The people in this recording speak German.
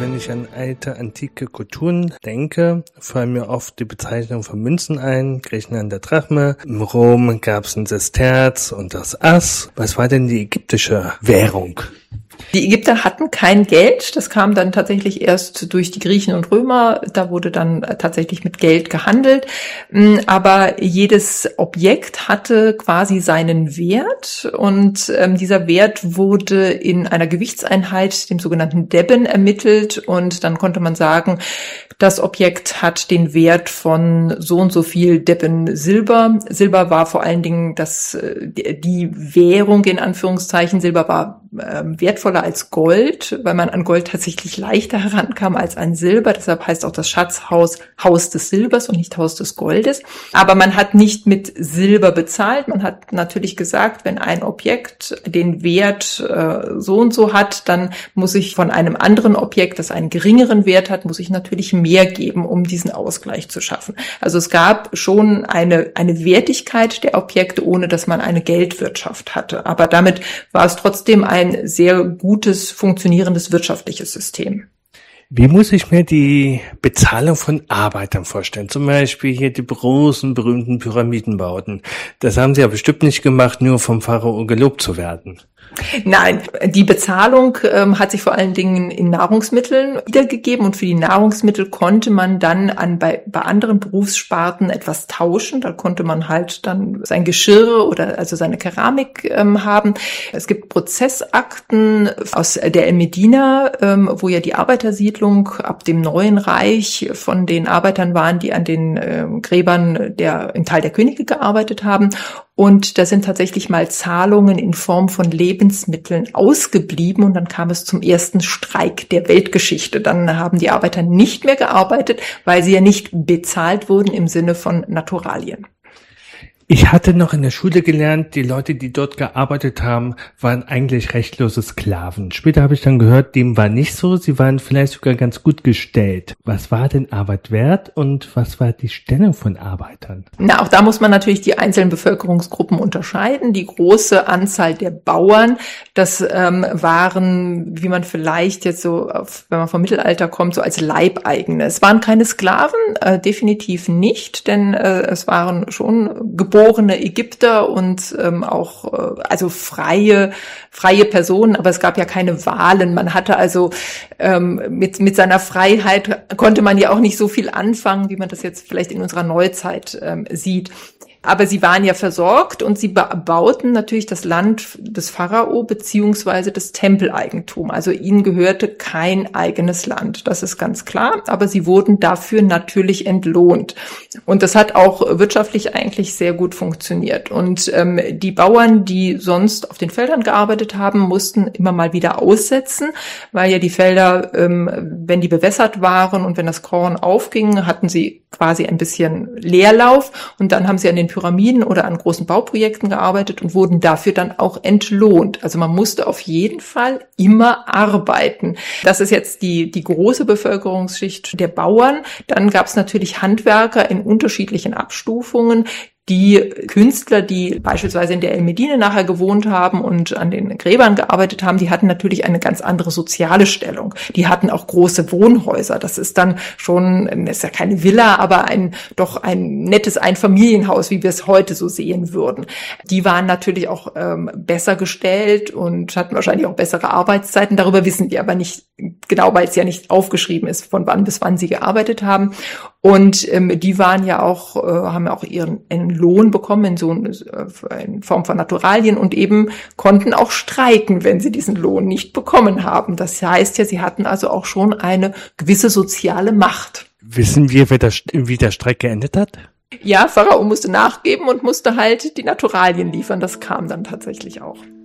Wenn ich an alte, antike Kulturen denke, fallen mir oft die Bezeichnung von Münzen ein. Griechenland der Drachme, im Rom gab es ein Sesterz und das Ass. Was war denn die ägyptische Währung? Die Ägypter hatten kein Geld, das kam dann tatsächlich erst durch die Griechen und Römer, da wurde dann tatsächlich mit Geld gehandelt, aber jedes Objekt hatte quasi seinen Wert und dieser Wert wurde in einer Gewichtseinheit, dem sogenannten Deben, ermittelt und dann konnte man sagen, das Objekt hat den Wert von so und so viel Deben Silber. Silber war vor allen Dingen die Währung in Anführungszeichen. Silber war wertvoller als Gold, weil man an Gold tatsächlich leichter herankam als an Silber. Deshalb heißt auch das Schatzhaus Haus des Silbers und nicht Haus des Goldes. Aber man hat nicht mit Silber bezahlt. Man hat natürlich gesagt, wenn ein Objekt den Wert so und so hat, dann muss ich von einem anderen Objekt, das einen geringeren Wert hat, muss ich natürlich mehr geben, um diesen Ausgleich zu schaffen. Also es gab schon eine Wertigkeit der Objekte, ohne dass man eine Geldwirtschaft hatte. Aber damit war es trotzdem ein sehr gutes, funktionierendes wirtschaftliches System. Wie muss ich mir die Bezahlung von Arbeitern vorstellen? Zum Beispiel hier die großen, berühmten Pyramidenbauten. Das haben sie ja bestimmt nicht gemacht, nur vom Pharao gelobt zu werden. Nein, die Bezahlung hat sich vor allen Dingen in Nahrungsmitteln wiedergegeben und für die Nahrungsmittel konnte man dann bei anderen Berufssparten etwas tauschen. Da konnte man halt dann sein Geschirr oder also seine Keramik haben. Es gibt Prozessakten aus der El-Medina, wo ja die Arbeitersiedlung ab dem Neuen Reich von den Arbeitern waren, die an den Gräbern im Tal der Könige gearbeitet haben. Und da sind tatsächlich mal Zahlungen in Form von Lebensmitteln ausgeblieben und dann kam es zum ersten Streik der Weltgeschichte. Dann haben die Arbeiter nicht mehr gearbeitet, weil sie ja nicht bezahlt wurden im Sinne von Naturalien. Ich hatte noch in der Schule gelernt, die Leute, die dort gearbeitet haben, waren eigentlich rechtlose Sklaven. Später habe ich dann gehört, dem war nicht so, sie waren vielleicht sogar ganz gut gestellt. Was war denn Arbeit wert und was war die Stellung von Arbeitern? Auch da muss man natürlich die einzelnen Bevölkerungsgruppen unterscheiden. Die große Anzahl der Bauern, das waren, wie man vielleicht jetzt so, wenn man vom Mittelalter kommt, so als Leibeigene. Es waren keine Sklaven, definitiv nicht, denn es waren schon geborene Ägypter und auch also freie Personen, aber es gab ja keine Wahlen. Man hatte also mit seiner Freiheit konnte man ja auch nicht so viel anfangen, wie man das jetzt vielleicht in unserer Neuzeit sieht. Aber sie waren ja versorgt und sie bauten natürlich das Land des Pharao beziehungsweise das Tempeleigentum. Also ihnen gehörte kein eigenes Land, das ist ganz klar. Aber sie wurden dafür natürlich entlohnt. Und das hat auch wirtschaftlich eigentlich sehr gut funktioniert. Und die Bauern, die sonst auf den Feldern gearbeitet haben, mussten immer mal wieder aussetzen, weil ja die Felder, wenn die bewässert waren und wenn das Korn aufging, hatten sie quasi ein bisschen Leerlauf und dann haben sie an den Pyramiden oder an großen Bauprojekten gearbeitet und wurden dafür dann auch entlohnt. Also man musste auf jeden Fall immer arbeiten. Das ist jetzt die große Bevölkerungsschicht der Bauern. Dann gab es natürlich Handwerker in unterschiedlichen Abstufungen. Die Künstler, die beispielsweise in der El-Medina nachher gewohnt haben und an den Gräbern gearbeitet haben, die hatten natürlich eine ganz andere soziale Stellung. Die hatten auch große Wohnhäuser. Das ist dann schon, das ist ja keine Villa, aber doch ein nettes Einfamilienhaus, wie wir es heute so sehen würden. Die waren natürlich auch besser gestellt und hatten wahrscheinlich auch bessere Arbeitszeiten. Darüber wissen wir aber nicht genau, weil es ja nicht aufgeschrieben ist, von wann bis wann sie gearbeitet haben. Und die waren ja auch, haben ja auch ihren Lohn bekommen in Form von Naturalien und eben konnten auch streiken, wenn sie diesen Lohn nicht bekommen haben. Das heißt ja, sie hatten also auch schon eine gewisse soziale Macht. Wissen wir, wie der Streik geendet hat? Ja, Pharao musste nachgeben und musste halt die Naturalien liefern. Das kam dann tatsächlich auch.